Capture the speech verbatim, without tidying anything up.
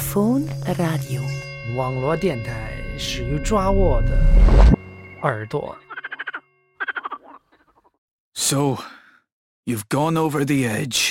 Phone Radio 网络电台始于抓我的耳朵。 So, you've gone over the edge.